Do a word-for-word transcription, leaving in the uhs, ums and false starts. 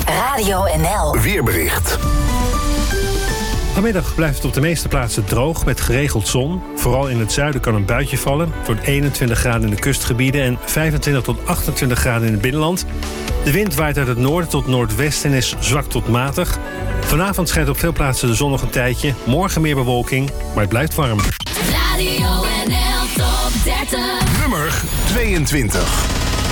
Radio N L. Weerbericht. Vanmiddag blijft het op de meeste plaatsen droog met geregeld zon. Vooral in het zuiden kan een buitje vallen. Het wordt eenentwintig graden in de kustgebieden en vijfentwintig tot achtentwintig graden in het binnenland. De wind waait uit het noorden tot noordwesten en is zwak tot matig. Vanavond schijnt op veel plaatsen de zon nog een tijdje. Morgen meer bewolking, maar het blijft warm. Radio N L Top dertig. Nummer tweeëntwintig.